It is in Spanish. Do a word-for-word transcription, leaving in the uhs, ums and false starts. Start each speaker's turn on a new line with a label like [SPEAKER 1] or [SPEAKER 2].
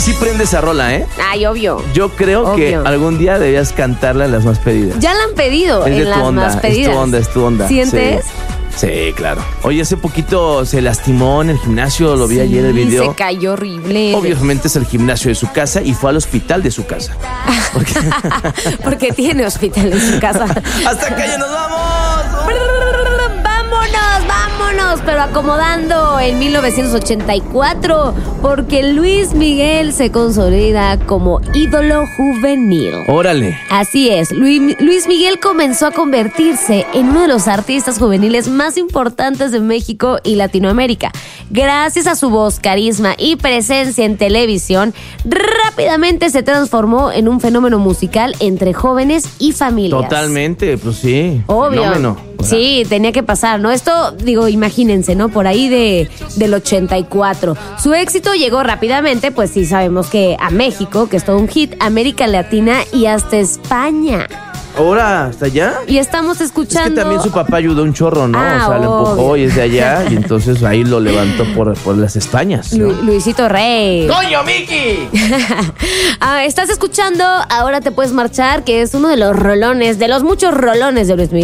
[SPEAKER 1] sí prende esa rola, ¿eh?
[SPEAKER 2] Ay, obvio.
[SPEAKER 1] Yo creo
[SPEAKER 2] Obvio.
[SPEAKER 1] que algún día debías cantarla en las más pedidas.
[SPEAKER 2] Ya la han pedido
[SPEAKER 1] Es de
[SPEAKER 2] en
[SPEAKER 1] tu
[SPEAKER 2] las
[SPEAKER 1] onda,
[SPEAKER 2] más pedidas.
[SPEAKER 1] es tu onda, es tu onda.
[SPEAKER 2] ¿Sientes?
[SPEAKER 1] Sí, sí, claro. Oye, hace poquito se lastimó en el gimnasio, lo vi
[SPEAKER 2] Sí,
[SPEAKER 1] ayer en el video.
[SPEAKER 2] se cayó horrible.
[SPEAKER 1] Obviamente es el gimnasio de su casa y fue al hospital de su casa. Porque,
[SPEAKER 2] Porque tiene hospital en su casa.
[SPEAKER 1] ¡Hasta acá ya nos vamos!
[SPEAKER 2] ¡Vámonos, vámonos! Pero acomodando en mil novecientos ochenta y cuatro, porque Luis Miguel se consolida como ídolo juvenil.
[SPEAKER 1] Órale.
[SPEAKER 2] Así es, Luis, Luis Miguel comenzó a convertirse en uno de los artistas juveniles más importantes de México y Latinoamérica. Gracias a su voz, carisma y presencia en televisión, rápidamente se transformó en un fenómeno musical entre jóvenes y familias.
[SPEAKER 1] Totalmente, pues sí.
[SPEAKER 2] Obvio.
[SPEAKER 1] Fenómeno. O sea,
[SPEAKER 2] Sí, tenía que pasar, ¿no? Esto, digo, imagínense, ¿no? Por ahí de, del ochenta y cuatro. Su éxito llegó rápidamente, pues sí sabemos que a México, que es todo un hit, América Latina y hasta España.
[SPEAKER 1] ¿Ahora hasta allá?
[SPEAKER 2] Y estamos
[SPEAKER 1] Es
[SPEAKER 2] escuchando...
[SPEAKER 1] que también su papá ayudó un chorro, ¿no?
[SPEAKER 2] Ah,
[SPEAKER 1] o sea, lo empujó
[SPEAKER 2] obvio.
[SPEAKER 1] y es de allá y entonces ahí lo levantó por, por las Españas, ¿no?
[SPEAKER 2] Lu- Luisito Rey.
[SPEAKER 1] ¡Coño, Miki!
[SPEAKER 2] Ah, estás escuchando Ahora te puedes marchar, que es uno de los rolones, de los muchos rolones de Luis Miguel.